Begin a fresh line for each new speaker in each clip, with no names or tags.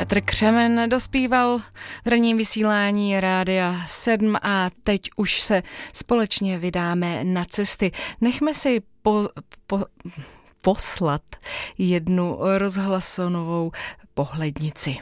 Petr Křemen dospíval v ranním vysílání Rádia 7 a teď už se společně vydáme na cesty. Nechme si poslat jednu rozhlasovou pohlednici.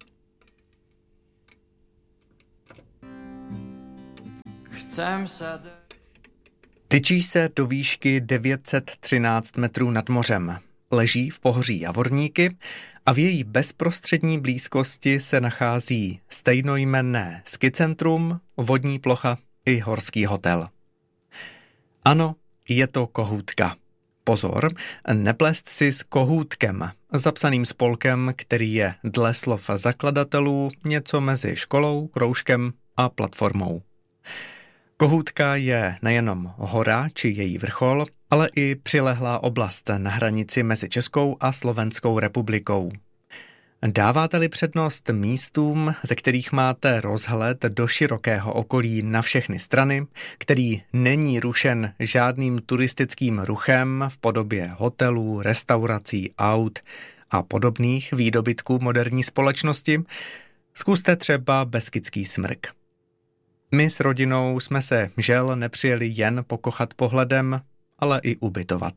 Tyčí se do výšky 913 metrů nad mořem. Leží v pohoří Javorníky a v její bezprostřední blízkosti se nachází stejnojmenné skicentrum, vodní plocha i horský hotel. Ano, je to Kohútka. Pozor, neplést si s Kohútkem, zapsaným spolkem, který je dle slov zakladatelů něco mezi školou, kroužkem a platformou. Kohútka je nejenom hora či její vrchol, ale i přilehlá oblast na hranici mezi Českou a Slovenskou republikou. Dáváte-li přednost místům, ze kterých máte rozhled do širokého okolí na všechny strany, který není rušen žádným turistickým ruchem v podobě hotelů, restaurací, aut a podobných výdobytků moderní společnosti, zkuste třeba Beskydský smrk. My s rodinou jsme se žel nepřijeli jen pokochat pohledem, ale i ubytovat.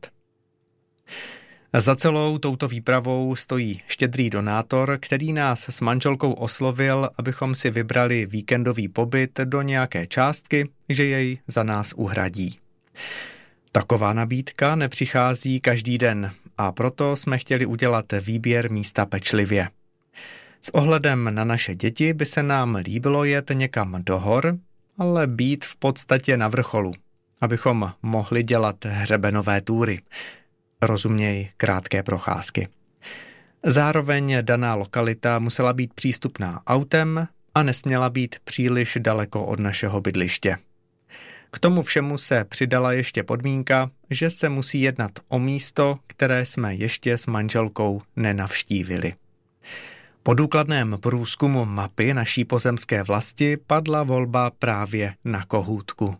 Za celou touto výpravou stojí štědrý donátor, který nás s manželkou oslovil, abychom si vybrali víkendový pobyt do nějaké částky, že jej za nás uhradí. Taková nabídka nepřichází každý den a proto jsme chtěli udělat výběr místa pečlivě. S ohledem na naše děti by se nám líbilo jet někam do hor, ale být v podstatě na vrcholu, abychom mohli dělat hřebenové túry, rozuměj krátké procházky. Zároveň daná lokalita musela být přístupná autem a nesměla být příliš daleko od našeho bydliště. K tomu všemu se přidala ještě podmínka, že se musí jednat o místo, které jsme ještě s manželkou nenavštívili. Po důkladném průzkumu mapy naší pozemské vlasti padla volba právě na Kohútku.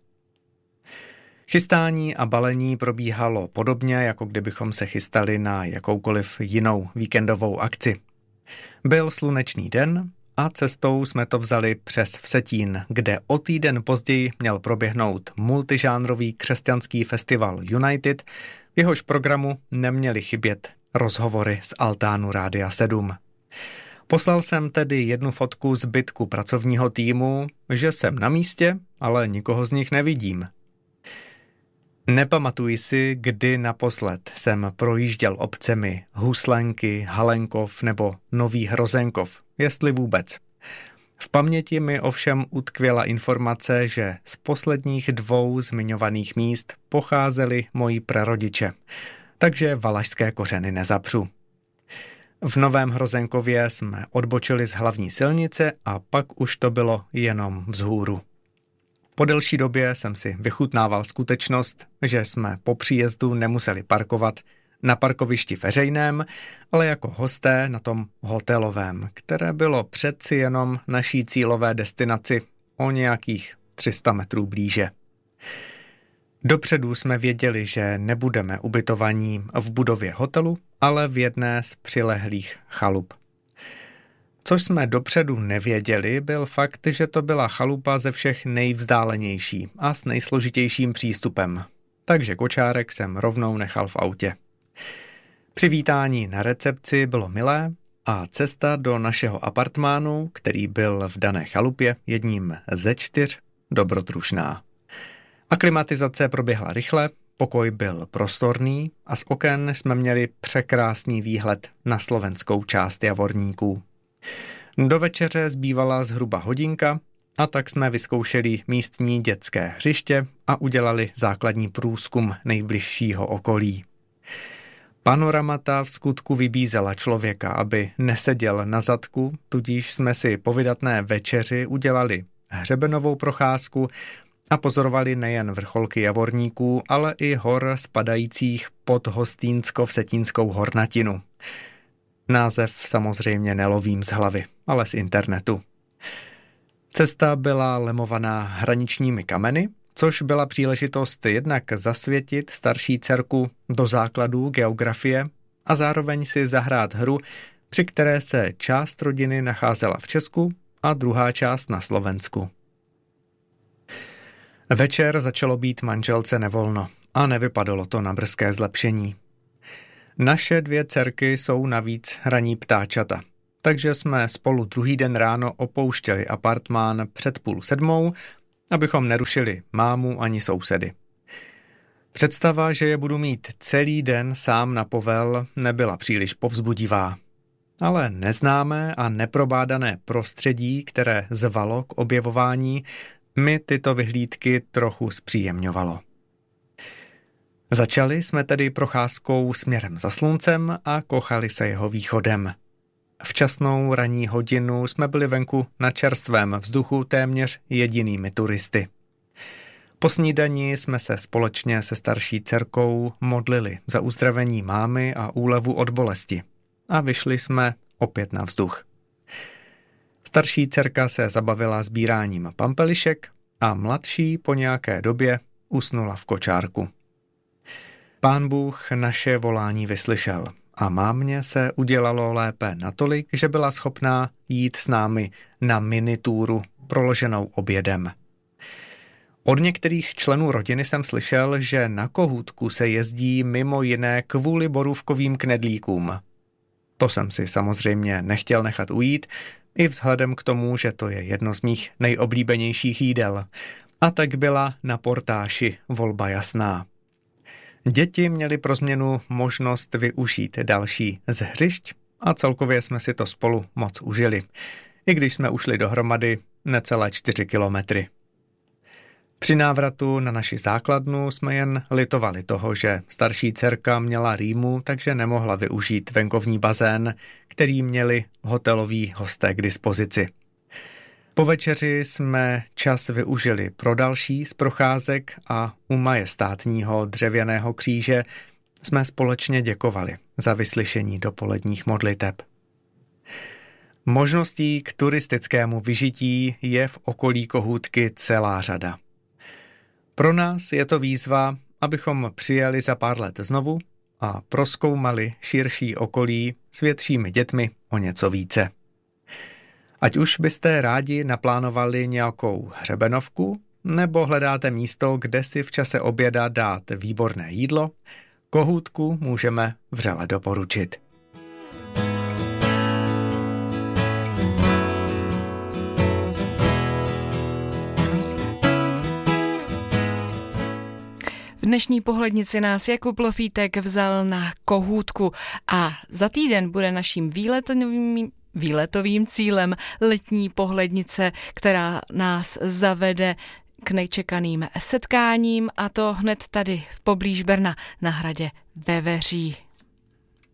Chystání a balení probíhalo podobně, jako kdybychom se chystali na jakoukoliv jinou víkendovou akci. Byl slunečný den a cestou jsme to vzali přes Vsetín, kde o týden později měl proběhnout multižánrový křesťanský festival United, v jehož programu neměly chybět rozhovory z altánu Rádia 7. Poslal jsem tedy jednu fotku zbytku pracovního týmu, že jsem na místě, ale nikoho z nich nevidím. Nepamatuji si, kdy naposled jsem projížděl obcemi Huslenky, Halenkov nebo Nový Hrozenkov, jestli vůbec. V paměti mi ovšem utkvěla informace, že z posledních 2 zmiňovaných míst pocházeli moji prarodiče, takže valašské kořeny nezapřu. V Novém Hrozenkově jsme odbočili z hlavní silnice a pak už to bylo jenom vzhůru. Po delší době jsem si vychutnával skutečnost, že jsme po příjezdu nemuseli parkovat na parkovišti veřejném, ale jako hosté na tom hotelovém, které bylo přeci jenom naší cílové destinaci o nějakých 300 metrů blíže. Dopředu jsme věděli, že nebudeme ubytovaní v budově hotelu, ale v jedné z přilehlých chalup. Co jsme dopředu nevěděli, byl fakt, že to byla chalupa ze všech nejvzdálenější a s nejsložitějším přístupem. Takže kočárek jsem rovnou nechal v autě. Přivítání na recepci bylo milé a cesta do našeho apartmánu, který byl v dané chalupě jedním ze 4, dobrodružná. Aklimatizace proběhla rychle, pokoj byl prostorný a z oken jsme měli překrásný výhled na slovenskou část Javorníků. Do večeře zbývala zhruba hodinka a tak jsme vyzkoušeli místní dětské hřiště a udělali základní průzkum nejbližšího okolí. Panoramata v skutku vybízela člověka, aby neseděl na zadku, tudíž jsme si po vydatné večeři udělali hřebenovou procházku a pozorovali nejen vrcholky Javorníků, ale i hor spadajících pod Hostýnsko-Vsetínskou hornatinu. Název samozřejmě nelovím z hlavy, ale z internetu. Cesta byla lemovaná hraničními kameny, což byla příležitost jednak zasvětit starší dcerku do základů geografie a zároveň si zahrát hru při které se část rodiny nacházela v Česku a druhá část na Slovensku. Večer začalo být manželce nevolno a nevypadalo to na brzké zlepšení. Naše 2 dcerky jsou navíc ranní ptáčata, takže jsme spolu druhý den ráno opouštěli apartmán před 6:30, abychom nerušili mámu ani sousedy. Představa, že je budu mít celý den sám na povel, nebyla příliš povzbudivá. Ale neznámé a neprobádané prostředí, které zvalo k objevování, mi tyto vyhlídky trochu zpříjemňovalo. Začali jsme tedy procházkou směrem za sluncem a kochali se jeho východem. Včasnou ranní hodinu jsme byli venku na čerstvém vzduchu téměř jedinými turisty. Po snídani jsme se společně se starší dcerkou modlili za uzdravení mámy a úlevu od bolesti a vyšli jsme opět na vzduch. Starší dcerka se zabavila sbíráním pampelišek a mladší po nějaké době usnula v kočárku. Pán Bůh naše volání vyslyšel a mámě se udělalo lépe natolik, že byla schopná jít s námi na minitúru proloženou obědem. Od některých členů rodiny jsem slyšel, že na Kohůtku se jezdí mimo jiné kvůli borůvkovým knedlíkům. To jsem si samozřejmě nechtěl nechat ujít, i vzhledem k tomu, že to je jedno z mých nejoblíbenějších jídel. A tak byla na portáši volba jasná. Děti měly pro změnu možnost využít další z hřišť a celkově jsme si to spolu moc užili, i když jsme ušli dohromady necelé 4 kilometry. Při návratu na naši základnu jsme jen litovali toho, že starší dcerka měla rýmu, takže nemohla využít venkovní bazén, který měli hoteloví hosté k dispozici. Po večeři jsme čas využili pro další z procházek a u majestátního dřevěného kříže jsme společně děkovali za vyslyšení dopoledních modliteb. Možností k turistickému vyžití je v okolí Kohůtky celá řada. Pro nás je to výzva, abychom přijeli za pár let znovu a prozkoumali širší okolí s většími dětmi o něco více. Ať už byste rádi naplánovali nějakou hřebenovku, nebo hledáte místo, kde si v čase oběda dát výborné jídlo, Kohůtku můžeme vřele doporučit.
V dnešní pohlednici nás Jakub Lofítek vzal na Kohůtku a za týden bude naším výletovým cílem letní pohlednice, která nás zavede k nejčekaným setkáním, a to hned tady poblíž Brna na hradě Veveří.